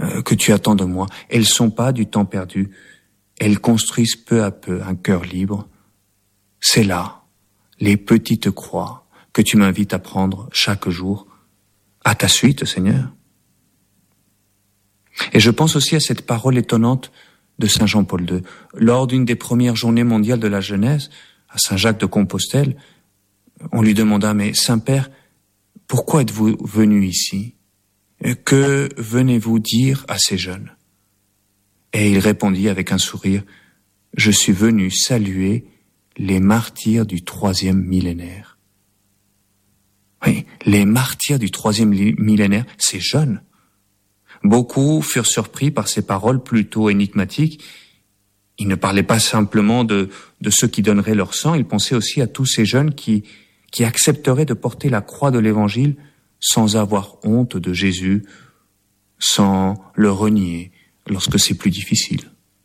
que tu attends de moi. Elles sont pas du temps perdu. Elles construisent peu à peu un cœur libre. C'est là, les petites croix que tu m'invites à prendre chaque jour. À ta suite, Seigneur. Et je pense aussi à cette parole étonnante de Saint Jean-Paul II. Lors d'une des premières journées mondiales de la jeunesse, à Saint-Jacques-de-Compostelle, on lui demanda, mais Saint-Père, pourquoi êtes-vous venu ici? Que venez-vous dire à ces jeunes? Et il répondit avec un sourire, je suis venu saluer les martyrs du 3e millénaire. Oui, les martyrs du 3e millénaire, ces jeunes. Beaucoup furent surpris par ces paroles plutôt énigmatiques. Il ne parlait pas simplement de ceux qui donneraient leur sang, il pensait aussi à tous ces jeunes qui accepteraient de porter la croix de l'Évangile sans avoir honte de Jésus, sans le renier lorsque c'est plus difficile.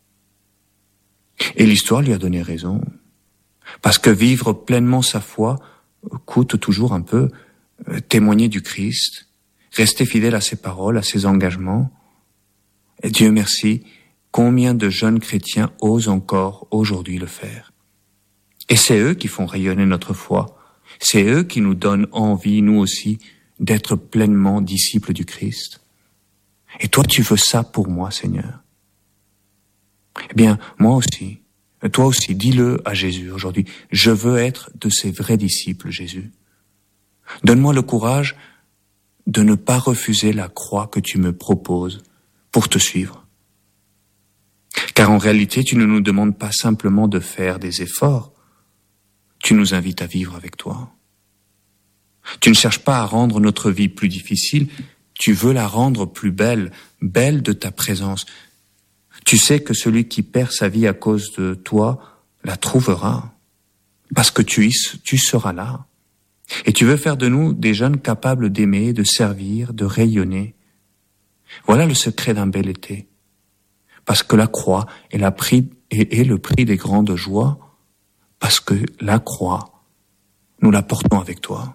Et l'histoire lui a donné raison, parce que vivre pleinement sa foi coûte toujours un peu, témoigner du Christ, rester fidèle à ses paroles, à ses engagements. Et Dieu merci, combien de jeunes chrétiens osent encore aujourd'hui le faire. Et c'est eux qui font rayonner notre foi. C'est eux qui nous donnent envie, nous aussi, d'être pleinement disciples du Christ. Et toi, tu veux ça pour moi, Seigneur. Eh bien, moi aussi, toi aussi, dis-le à Jésus aujourd'hui. Je veux être de ces vrais disciples, Jésus. Donne-moi le courage de ne pas refuser la croix que tu me proposes pour te suivre. Car en réalité, tu ne nous demandes pas simplement de faire des efforts, tu nous invites à vivre avec toi. Tu ne cherches pas à rendre notre vie plus difficile, tu veux la rendre plus belle, belle de ta présence. Tu sais que celui qui perd sa vie à cause de toi la trouvera, parce que tu seras là. Et tu veux faire de nous des jeunes capables d'aimer, de servir, de rayonner. Voilà le secret d'un bel été. Parce que la croix est le prix des grandes joies, parce que la croix, nous la portons avec toi.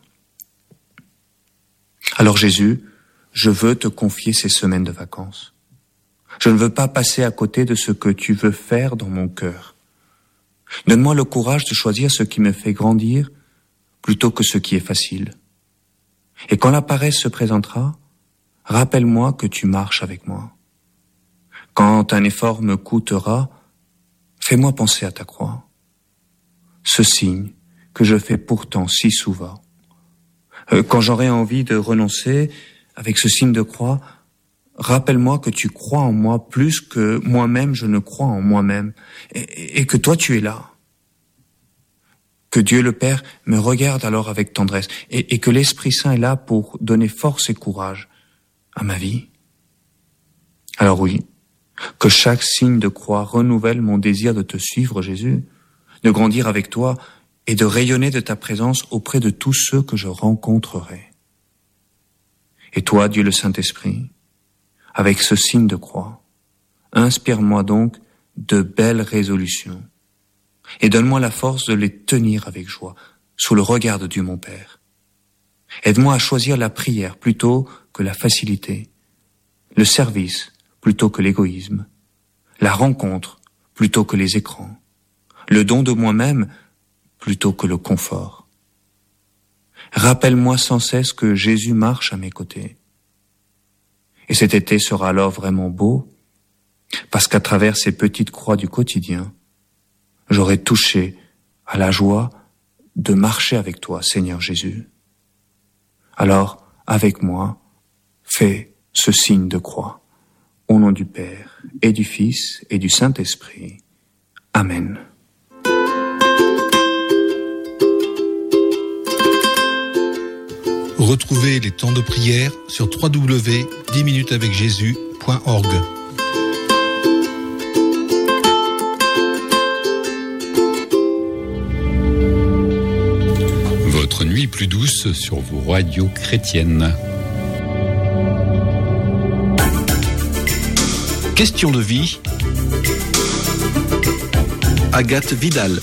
Alors Jésus, je veux te confier ces semaines de vacances. Je ne veux pas passer à côté de ce que tu veux faire dans mon cœur. Donne-moi le courage de choisir ce qui me fait grandir plutôt que ce qui est facile. Et quand la paresse se présentera, rappelle-moi que tu marches avec moi. Quand un effort me coûtera, fais-moi penser à ta croix. Ce signe que je fais pourtant si souvent. Quand j'aurai envie de renoncer avec ce signe de croix, rappelle-moi que tu crois en moi plus que moi-même je ne crois en moi-même et que toi tu es là. Que Dieu le Père me regarde alors avec tendresse et que l'Esprit Saint est là pour donner force et courage à ma vie. Alors oui, que chaque signe de croix renouvelle mon désir de te suivre, Jésus, de grandir avec toi et de rayonner de ta présence auprès de tous ceux que je rencontrerai. Et toi, Dieu le Saint-Esprit, avec ce signe de croix, inspire-moi donc de belles résolutions et donne-moi la force de les tenir avec joie, sous le regard de Dieu mon Père. Aide-moi à choisir la prière plutôt que la facilité, le service plutôt que l'égoïsme, la rencontre plutôt que les écrans, le don de moi-même plutôt que le confort. Rappelle-moi sans cesse que Jésus marche à mes côtés. Et cet été sera alors vraiment beau, parce qu'à travers ces petites croix du quotidien, j'aurai touché à la joie de marcher avec toi, Seigneur Jésus. Alors, avec moi, fais ce signe de croix. Au nom du Père, et du Fils, et du Saint-Esprit. Amen. Retrouvez les temps de prière sur www.10minutesavecjésus.org. Votre nuit plus douce sur vos radios chrétiennes. Question de vie. Agathe Vidal.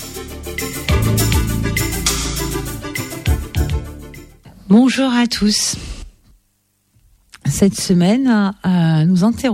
Bonjour à tous. Cette semaine, nous interrogeons